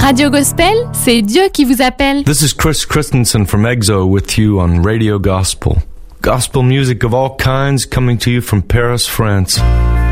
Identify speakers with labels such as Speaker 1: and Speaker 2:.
Speaker 1: Radio Gospel, c'est Dieu qui vous appelle.
Speaker 2: This is Chris Christensen from EXO with you on Radio Gospel. Gospel music of all kinds coming to you from Paris, France.